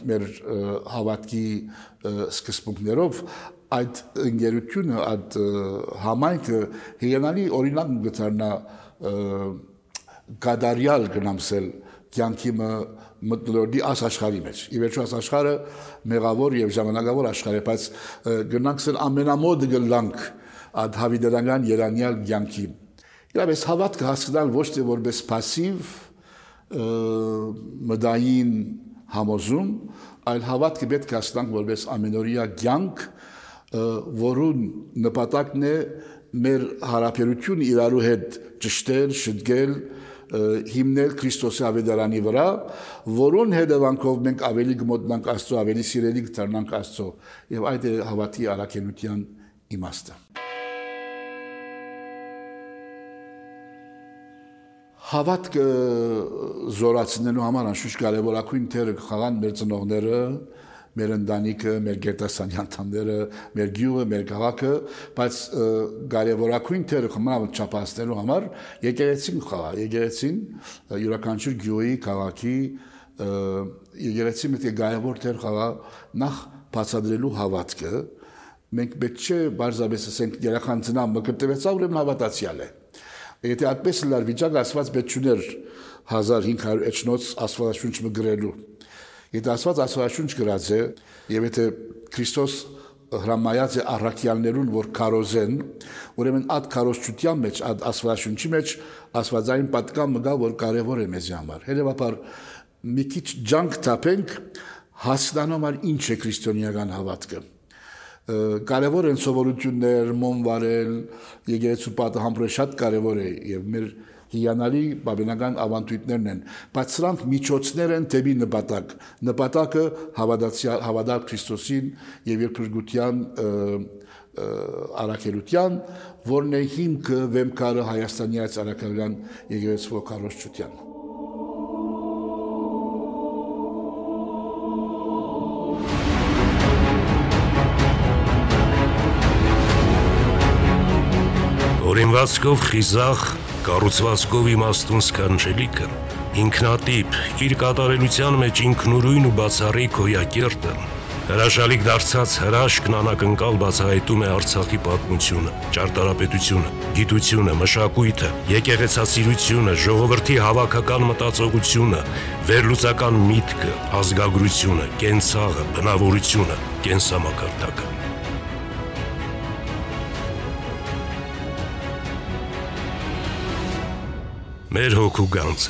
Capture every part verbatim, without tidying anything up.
մեր հավատքի սկզբունքներով այդ ընկերությունը, այդ համայնքը հիանալի օրինակ գտարնա գադարյալ գնամսել կյանքի մտնոլորտի աս աշխարհի մեջ։ Ի վերջո աս աշխարհը մեղավոր եւ ժամանակավոր աշխարհ է, բայց գնանքսել ամենամոտ գլանք այդ հավիտենական երանյալ կյանքի։ Իրապես հավատքը հասկանալ ոչ թե որպես пассив մտային համոզում, այլ հավատքը պետք է հասկանանք որպես ամենօրյա կյանք, որուն նպատակն է մեր հարաբերությունը իրարու հետ ճշտել, շտկել, հիմնել Քրիստոսի ավետարանի վրա, որուն հետևանքով մենք ավելի գմոտնանք Աստծո, ավելի սիրելի կդառնանք Աստծո, եւ այդ է հավատի առաքելության իմաստը։ Հավատքը զորացնելու համար անշուշտ կարևորագույն դեր կխաղան մեր ծնողները, մեր ընտանիքը, մեր գերտասանի անդամները, մեր գյուղը, մեր քաղաքը, բայց կարևորագույն դեր խմավ չափանցնելու համար եկեղեցին կխաղա, եկեղեցին յուրաքանչյուր գյուղի, քաղաքի եկեղեցին պետք է կարևոր դեր խաղա նախ բացատրելու հավատքը։ Մենք պետք չէ բարձրապես ասենք երախան ծնա մկրտվեցա, ուրեմն հավատացյալ է։ Եթե այդպես լար վիճակը Աստված պետք չուներ հազար հինգ հարյուր էջնոց Աստվածաշունչ գրելու։ Եթե Աստված Աստվածաշունչ գրած է, եւ եթե Քրիստոս հրամայած է առաքյալներուն, որ քարոզեն, ուրեմն այդ քարոզչության մեջ, այդ Աստվածաշունչի մեջ Աստվածային պատկան մգա, որ կարևոր է մեզ համար։ Հետևաբար մի քիչ ջանք տապենք հասկանալ ինչ է քրիստոնեական հավատքը։ Կարևոր են սովորություններ, մոմ վարել, եկեղեցու պատը համբուրը շատ կարևոր է եւ մեր հիանալի բավական ավանդույթներն են, բայց սրանք միջոցներ են դեպի նպատակ։ Նպատակը հավատալ Քրիստոսին եւ երկրգության առաքելության, որն է հիմքը վեմքարը Հայաստանի այս առաքելական եկեղեցու քարոզչության։ Օրինվածքով խիզախ, կառուցվածքով իմաստուն սքանչելիքը, ինքնատիպ, իր կատարելության մեջ ինքնուրույն ու բացառիկ հոյակերտը, հրաշալիք դարձած հրաշքն անակնկալ բացահայտում է Արցախի պատմությունը, ճարտարապետությունը, գիտությունը, մշակույթը, եկեղեցասիրությունը, ժողովրդի հավաքական մտածողությունը, վերլուծական միտքը, ազգագրությունը, կենցաղը, բնավորությունը, կենսամակարդակը։ Մեր հոգու գանձը։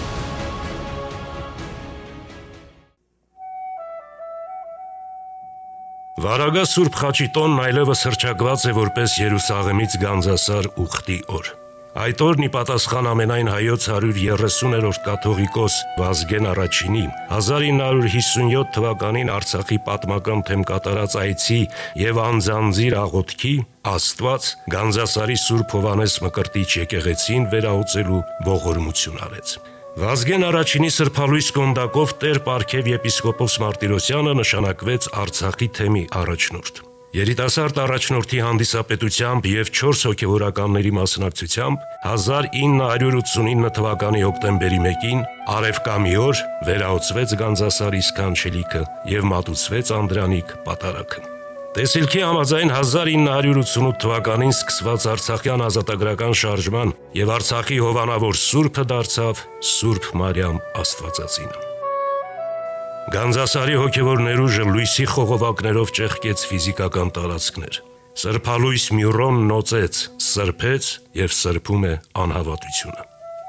Վարագա Սուրբ Խաչիտոնն այլևս հռչակված է որպես Երուսաղեմից գանձասար ուխտի օր։ Այդ օրն ի պատասխան ամենայն հայոց հարյուր երեսուներորդ կաթողիկոս Վազգեն առաջինի հազար ինը հարյուր հիսունյոթ թվականին Արցախի պատմական թեմ կատարած այցի եւ անձանձիր աղոթքի Աստված Գանձասարի Սուրբ Հովանես Մկրտիչ եկեղեցին վերահսկելու ողորմություն արեց։ Վազգեն առաջինի սրբալույս կոնդակով Տեր Պարքև եպիսկոպոս Մարտիրոսյանը նշանակվեց Արցախի թեմի առաջնորդ։ Երիտասարդ առաջնորդի հանդիսապետությամբ եւ չորս հոգեվորականների մասնակցությամբ հազար ինը հարյուր ութսունինը թվականի հոկտեմբերի մեկին Արևկամի օր վերահսկվեց Գանձասարի սքանչելիքը եւ մատուցվեց Անդրանիկ պատարագը։ Տեսիլքի համաձայն հազար ինը հարյուր ութսունութ թվականին սկսված Արցախյան ազատագրական շարժման եւ Արցախի հովանավոր Սուրբը դարձավ Սուրբ Մարիամ Աստվածածինը։ Գանձասարի հոգևոր ներուժը լույսի խողովակներով ճեղքեց ֆիզիկական տարածքներ։ Սրբալույս մյուրոն նոծեց, սրբեց եւ սրբում է անհավատությունը։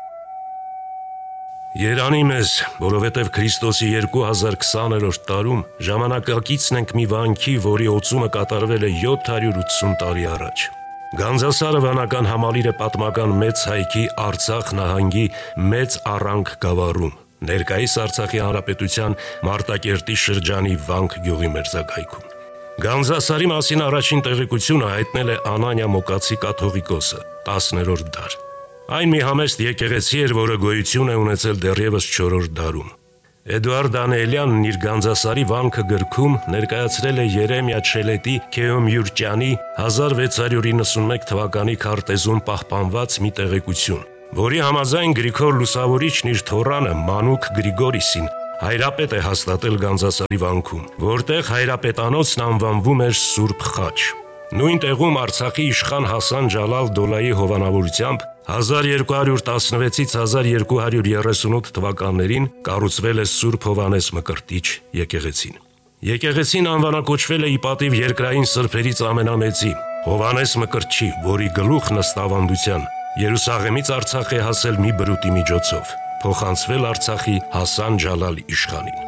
Երանի մեզ, որովհետև Քրիստոսի երկու հազար քսաներորդ տարում ժամանակակիցն ենք մի վանքի, որի օծումը կատարվել է յոթ հարյուր ութսուն տարի առաջ։ Գանձասարը վանական համալիր է պատմական մեծ հայքի Արցախ նահանգի մեծ առանք գավառում, ներկայիս Արցախի հանրապետության Մարտակերտի շրջանի Վանք գյուղի մերձակայքում։ Գանձասարի մասին առաջին տեղեկությունը հայտնել է Անանյա Մոկացի կաթողիկոսը տասներորդ դար։ Այն մի համեստ եկեղեցի էր, որը գոյություն է ունեցել դեռևս չորրորդ դարում։ Էդուարդ Դանիելյանն իր Գանձասարի վանքը գրքում ներկայացրել է Երեմիա Չելետի Քեոմյուրճյանի հազար վեց հարյուր իննսունմեկ թվականի քարտեզում պահպանված մի տեղեկություն, որի համաձայն Գրիգոր Լուսավորիչն իր թոռանը Մանուկ Գրիգորիսին հայրապետ է հաստատել Գանձասարի վանքում, որտեղ հայրապետանոցն անվանվում էր Սուրբ Խաչ։ Նույն տեղում Արցախի իշխան Հասան Ջալալ Դոլայի հովանավորությամբ հազար երկու հարյուր տասնվեցից հազար երկու հարյուր երեսունութ թվականներին կառուցվել է Սուրբ Հովհաննես Մկրտիչ եկեղեցին։ Եկեղեցին անվանակոչվել է ի պատիվ երկրային սրբերից ամենամեծի Հովհաննես Մկրտչի, որի գլուխն ըստ ավանդության Երուսաղեմից Արցախ է հասել մի բրուտի միջոցով, փոխանցվել Արցախի Հասան Ջալալ իշխանին։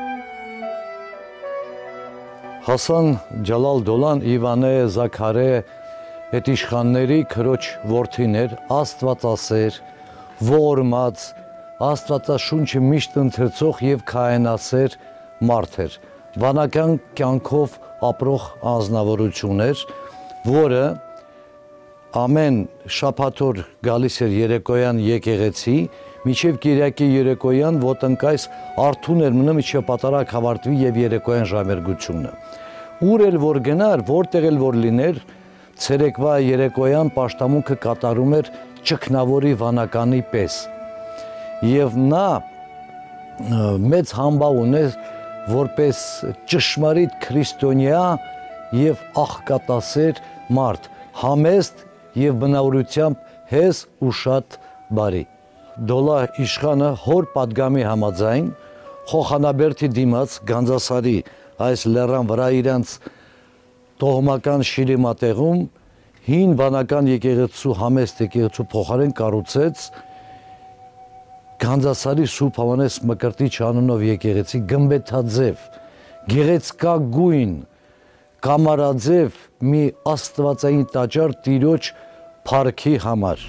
Հասան Ջալալ Դոլան Իվանե Զաքարե այդ իշխանների քրոջ որդին էր, աստվածասեր, ողորմած, աստվածաշունչը միշտ ընթերցող եւ քահանասեր մարդ էր, վանական կյանքով ապրող անձնավորություն էր, որը ամեն շաբաթօր գալիս էր երեկոյան եկեղեցի, մինչև Կիրակի երեկոյան ոտնկայս արթուն էր մնում մինչև պատարագ հավարտվի եւ երեկոյան ժամերգությունը։ Ուր էլ որ գնար, որտեղ էլ որ լիներ, ցերեկվա երեկոյան պաշտամունքը կատարում էր ճգնավորի վանականի պես։ Եվ նա մեծ համբավ ուներ որպես ճշմարիտ քրիստոնյա եւ աղքատասեր մարդ, համեստ եւ բնավորությամբ հեզ ու շատ բարի։ Դոլա իշխանը հոր պատգամի համաձայն Խոխանաբերդի դիմաց Գանձասարի այս լեռան վրա իրանց տոհմական շիրիմատեղում հին վանական եկեղեցու համեստ եկեղեցու փոխարեն կառուցեց Գանձասարի Սուրբ Հովհաննես Մկրտիչ անունով եկեղեցի գմբեթաձև, գեղեցկագույն, կամարաձև մի աստվածային տաճար Տիրոջ փառքի համար։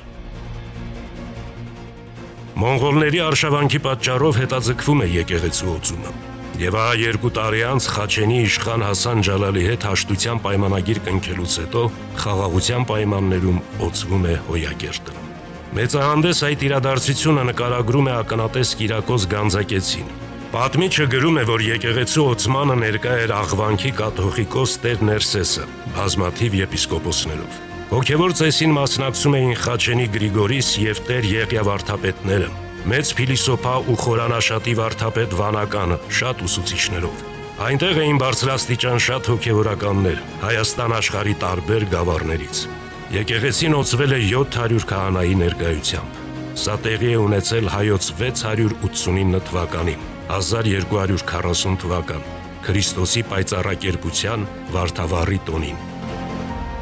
Մոնղոլների արշավանքի պատճառով հետաձգվում է եկեղեցու օծումը, եւ ահա երկու տարի անց Խաչենի իշխան Հասան Ջալալի հետ հաշտության պայմանագիր կնքելուց հետո խաղաղության պայմաններում օծվում է Հոյակերտը։ Մեծահանդես այդ իրադարձությունը նկարագրում է ակնատես Կիրակոս Գանձակեցին։ Պատմիչը գրում է, որ եկեղեցու օծմանը ներկա էր Աղվանքի կաթողիկոս Տեր Ներսեսը, բազմաթիվ եպիսկոպոսներով։ Հոգևոր ծեսին մասնակցում էին Խաչենի Գրիգորիս եւ Տեր Եղիա վարդապետները, մեծ փիլիսոփա ու խորանաշատի վարդապետ Վանականը, շատ ուսուցիչներով։ Այնտեղ էին բարձրաստիճան շատ հոգևորականներ Հայաստան աշխարհի տարբեր գավառներից։ Եկեղեցին օծվել է յոթ հարյուր քահանայի ներկայությամբ։ Սա տեղի է ունեցել հայոց վեց հարյուր ութսունինը թվականին, հազար երկու հարյուր քառասուն թվական, Քրիստոսի պայծառակերպության Վարդավառի տոնին։